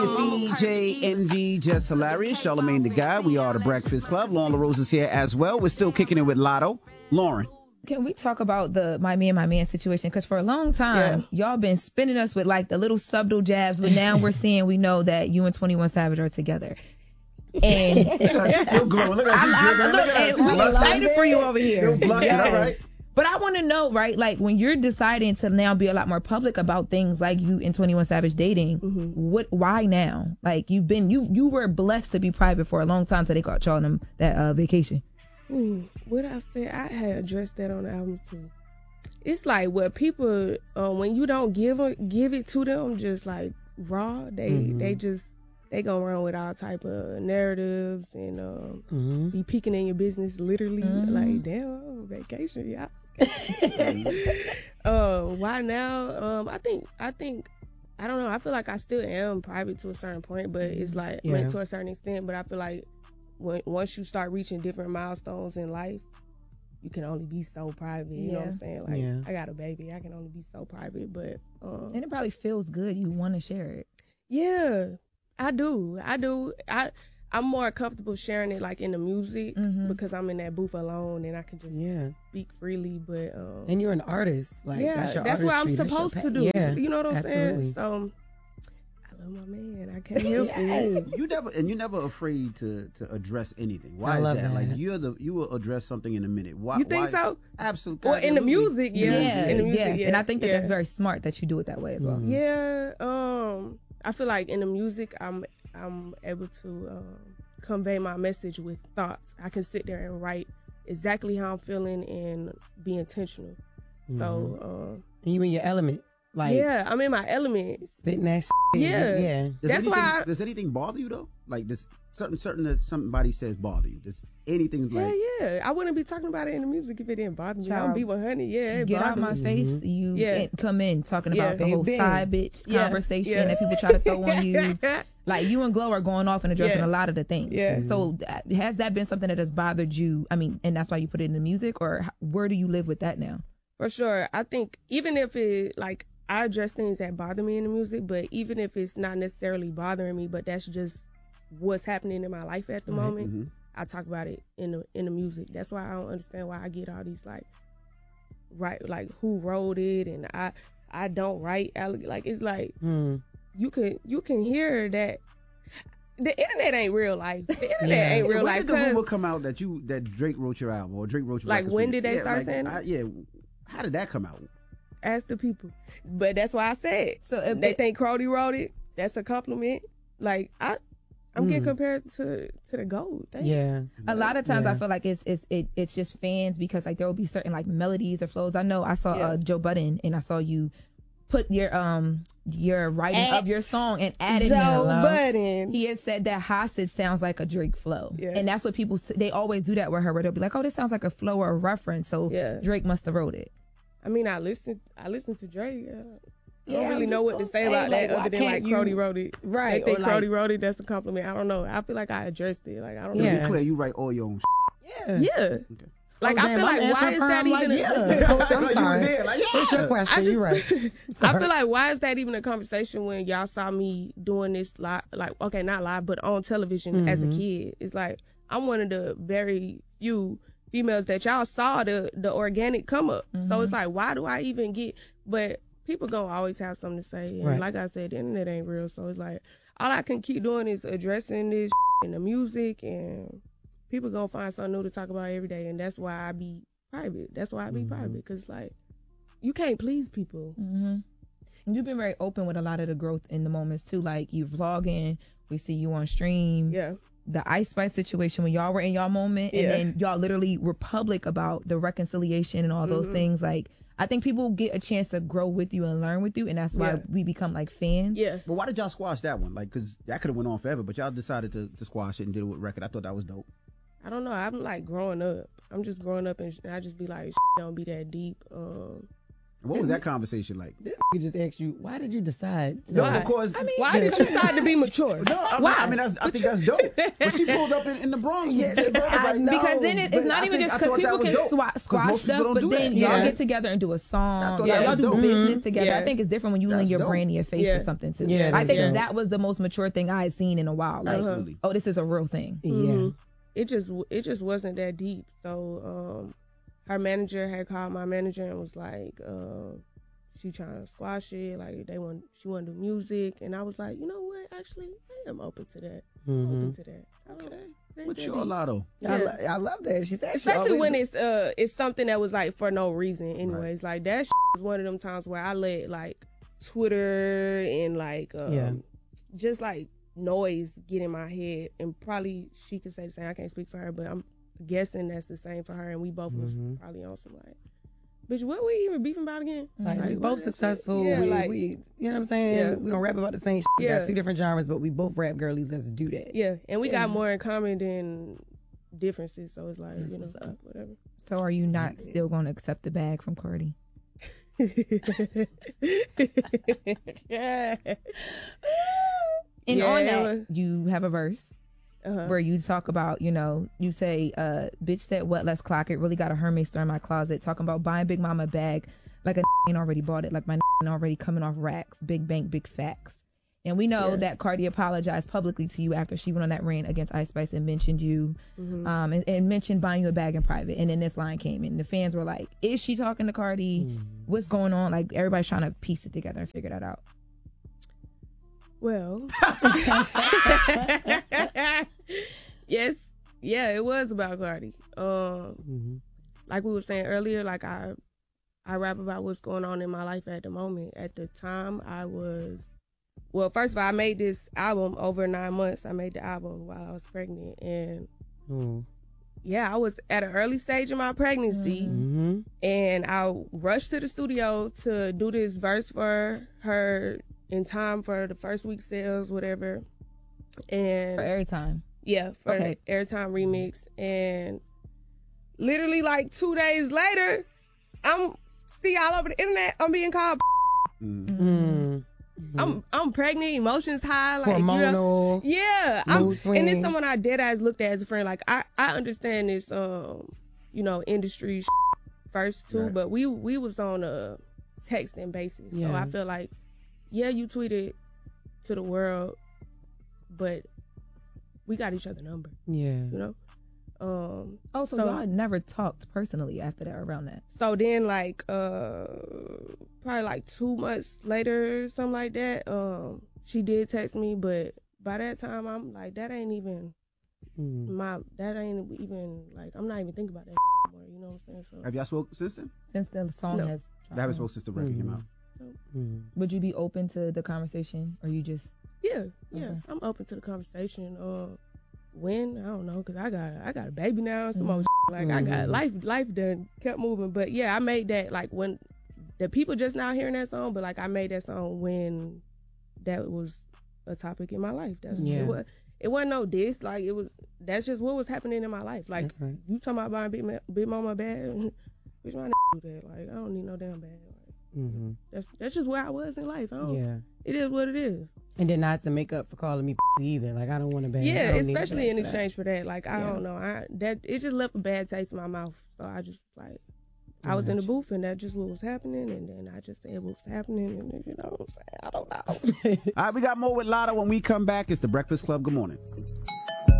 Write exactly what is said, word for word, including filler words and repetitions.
It's D J Envy, Just Hilarious, Charlamagne the Guy. We are the Breakfast Club. Lauren LaRose is here as well. We're still kicking it with Lotto. Lauren. Can we talk about the my me and my man situation? Because for a long time, yeah. y'all been spinning us with like the little subtle jabs, but now we're seeing, we know that you and twenty-one Savage are together. And still glowing. Look at you. Look, and we're excited for you over here. Still blushing, yes. All right. But I want to know, right, like when you're deciding to now be a lot more public about things like you and twenty-one Savage dating, mm-hmm. what, why now? Like you've been, you you were blessed to be private for a long time, so they caught y'all on them that uh, vacation. Ooh, what I said, I had addressed that on the album too. It's like what people, uh, when you don't give a, give it to them, just like raw, they mm-hmm. they just they go around with all type of narratives and um, mm-hmm. be peeking in your business, literally. Mm-hmm. Like, damn, vacation, y'all. uh, why now? Um, I think I think I don't know. I feel like I still am private to a certain point, but it's like yeah. I mean, to a certain extent. But I feel like when once you start reaching different milestones in life, you can only be so private. You yeah. know what I'm saying? Like yeah. I got a baby, I can only be so private. But um, and it probably feels good. You want to share it. Yeah, I do. I do. I. I'm more comfortable sharing it like in the music mm-hmm. because I'm in that booth alone and I can just yeah. speak freely. But um, and you're an artist, like yeah, that's, your that's what I'm supposed to do. Yeah, you know what I'm absolutely. saying? So I love my man. I can't help it. You never and you're never afraid to to address anything. Why I is love that? that? Like you're the you will address something in a minute. Why? You think why? so? Absolutely. Or in the music, yeah. yeah. In the music, yes. yeah. And I think that yeah. that's very smart that you do it that way as well. Mm-hmm. Yeah. Um. I feel like in the music, I'm I'm able to. Um, convey my message with thoughts. I can sit there and write exactly how I'm feeling and be intentional. Mm-hmm. So, um, and you in your element, like yeah, I'm in my element, spitting that shit. Yeah, yeah. Does That's anything, why. I, does anything bother you though? Like this certain certain that somebody says bother you? Does anything like? Yeah, yeah. I wouldn't be talking about it in the music if it didn't bother me. I would be one hundred. Yeah, it get out my me. face. Mm-hmm. You yeah. come in talking about yeah. the whole Big side bitch yeah. conversation yeah. that people try to throw on you. Like you and Glow are going off and addressing yeah. a lot of the things. Yeah. Mm-hmm. So that, has that been something that has bothered you? I mean, and that's why you put it in the music, or where do you live with that now? For sure. I think even if it, like, I address things that bother me in the music, but even if it's not necessarily bothering me, but that's just what's happening in my life at the right. moment, mm-hmm. I talk about it in the in the music. That's why I don't understand why I get all these, like, right, like, who wrote it, and I I don't write, like, it's like, mm. you can you can hear that the internet ain't real life. The internet yeah. ain't real when life. When did the rumor come out that you that Drake wrote your album or Drake wrote your like when did they yeah, start like, saying I, it? yeah, how did that come out? Ask the people. But that's why I said. So if they it, think Crody wrote it. That's a compliment. Like I, I'm mm. getting compared to to the GOAT. Thank yeah. A lot of times yeah. I feel like it's it's it, it's just fans because like there will be certain like melodies or flows. I know I saw Yeah. uh, Joe Budden and I saw you put your um your writing At of your song and added Joe him. Budden. He had said that Hostage sounds like a Drake flow, Yeah. and that's what people s- they always do that with her. Where they'll be like, "Oh, this sounds like a flow or a reference," so Yeah. Drake must have wrote it. I mean, I listen. I listen to Drake. Uh, I Yeah, don't really I'm know just what to gonna say say, about like, that why other than like can't you- Crody wrote it. Right, They think or, like- Crody wrote it. That's a compliment. I don't know. I feel like I addressed it. Like I don't To know. be clear, you write all your own. Yeah. Yeah. Okay. Like Oh, I damn, feel I'm like why is that answering even? like, a- yeah. Oh, I'm You sorry. were there, like, What's your yeah. question? I just, You're right. I Sorry. feel like why is that even a conversation when y'all saw me doing this live, like okay, not live, but on television Mm-hmm. as a kid? It's like I'm one of the very few females that y'all saw the the organic come up. Mm-hmm. So it's like why do I even get? But people gonna always have something to say, and Right. like I said, the internet ain't real. So it's like all I can keep doing is addressing this in the music, and people gonna find something new to talk about every day, and that's why I be private. That's why I be Mm-hmm. private, because like you can't please people. Mm-hmm. And you've been very open with a lot of the growth in the moments too. Like you vlogging, we see you on stream. Yeah. The Ice Spice situation when y'all were in y'all moment, and Yeah. then y'all literally were public about the reconciliation and all those Mhm. things. Like I think people get a chance to grow with you and learn with you, and that's why Yeah. we become like fans. Yeah. But why did y'all squash that one? Like, because that could have went on forever, but y'all decided to, to squash it and did it with record. I thought that was dope. I don't know. I'm like growing up. I'm just growing up, and, sh- and I just be like, don't be that deep. Um, What was that conversation like? This nigga just asked you, why did you decide? to- No, Why? because I mean, why did you decide to be mature? No, I mean, Why? I mean, that's, I think that's dope. But she pulled up in, in the Bronx. Yeah, with Jay Bird I right know. now. Because then it, it's But not I even think- just I because thought that people was can dope. swa- 'Cause squash most people stuff, don't but do then that. y'all Yeah. get together and do a I song. thought Yeah, that y'all was do dope. business together. Yeah. I think it's different when you That's link your dope. brand and your face Yeah. to something too. Yeah, I that's think dope. that was the most mature thing I had seen in a while. Like, Absolutely. oh, this is a real thing. Yeah. Mhm. It just it just wasn't that deep. So um, her manager had called my manager and was like, uh, she trying to squash it. Like they want she want to do music, and I was like, you know what? Actually, I am open to that. I'm Mhm. open to that. Okay. That- With that your deep. lotto. Yeah. I, lo- I love that. She said, she Especially always- when it's uh it's something that was like for no reason. Anyways, like that shit was one of them times where I let like Twitter and like um, Yeah. just like noise get in my head, and probably she could say the same. I can't speak for her, but I'm guessing that's the same for her. And we both was Mhm. probably on some like, bitch, what we even beefing about again? Like, we what both is it? successful. Yeah, we, like, we, you know what I'm saying? Yeah. We don't rap about the same shit. We Yeah. got two different genres, but we both rap girlies. Let's do that. yeah, and we Yeah. got more in common than differences. So it's like, That's you know, what's up. whatever. So are you not still going to accept the bag from Cardi? yeah. And Yeah, on it that, was- you have a verse Uh-huh. where you talk about, you know, you say, uh, bitch said what, let's clock it. Really got a Hermes store in my closet. Talking about buying Big Mama a bag like a ain't already bought it. Like my ain't already coming off racks. Big bank, big facts. And we know Yeah. that Cardi apologized publicly to you after she went on that rant against Ice Spice and mentioned you, Mhm. um, and, and mentioned buying you a bag in private. And then this line came in. The fans were like, is she talking to Cardi? Mm. What's going on? Like everybody's trying to piece it together and figure that out. Well, yes, yeah, it was about Cardi. Um, Mhm. like we were saying earlier, like I, I rap about what's going on in my life at the moment. At the time, I was, well, first of all, I made this album over nine months. I made the album while I was pregnant, and Mm. yeah, I was at an early stage in my pregnancy, Mhm. and I rushed to the studio to do this verse for her in time for the first week sales, whatever. And For every time. yeah, for Okay. the Airtime remix. And literally like two days later, I'm see all over the internet, I'm being called Mm. Mm. I'm I'm pregnant, emotions high, like you know, hormonal. yeah. I'm, Mood and it's swing. someone I dead eyes looked at as a friend. Like I, I understand this um, you know, industry first too, Right. but we we was on a texting basis. So Yeah. I feel like, yeah, you tweeted to the world, but we got each other number, Yeah. you know? Um Oh, so, So- y'all never talked personally after that, around that. so then like uh probably like two months later, something like that, um, she did text me, but by that time I'm like, that ain't even Mm. my that ain't even like I'm not even thinking about that anymore, you know what I'm saying? So Have y'all spoken since then? Since the song No. has I haven't spoken since the record came Mhm. out. Mm. Would you be open to the conversation, or you just yeah, yeah, Okay. I'm open to the conversation. Um, when I don't know, cause I got I got a baby now, and some Mhm. more shit. Like I got Mhm. life life done kept moving, but yeah, I made that like when the people just now hearing that song, but like I made that song when that was a topic in my life. That's Yeah. it was it wasn't no diss, like it was that's just what was happening in my life. Like That's right. you talking about buying big ma- big mama bag, bitch, my do that. Like I don't need no damn bag. Like, Mm-hmm. that's that's just where I was in life. I don't, Yeah. It is what it is. And then not to make up for calling me either. Like I don't want to bang. I Yeah, don't need a especially bag in for that. exchange for that. Like I Yeah. don't know, I that it just left a bad taste in my mouth. So I just like I I was in the got booth and that's just what was happening, and then I just said what was happening, and then, you know what I'm saying? I don't know. All right, we got more with Lotto when we come back. It's the Breakfast Club. Good morning.